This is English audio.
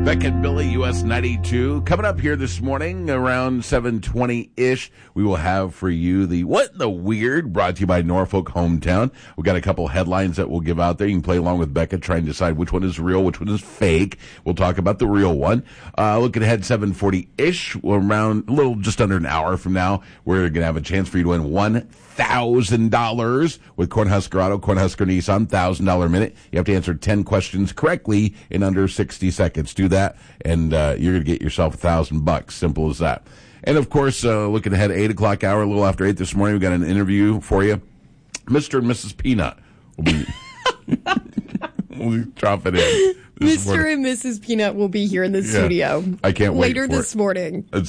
Beck and Billy, US 92. Coming up here this morning around 7:20-ish, we will have for you the What in the Weird, brought to you by Norfolk Hometown. We've got a couple headlines that we'll give out there. You can play along with Becca, try and decide which one is real, which one is fake. We'll talk about the real one. Looking ahead, 7:40-ish, around a little just under an hour from now, we're going to have a chance for you to win $1,000 with Cornhusker Auto, Cornhusker Nissan, $1,000 minute. You have to answer 10 questions correctly in under 60 seconds. Do that, and you're going to get yourself $1,000. Simple as that. And, of course, looking ahead, 8 o'clock hour, a little after 8 this morning, we've got an interview for you. Mr. and Mrs. Peanut will be, we'll drop it in. Mr. and Mrs. Peanut will be here in the studio. I can't wait later for this morning.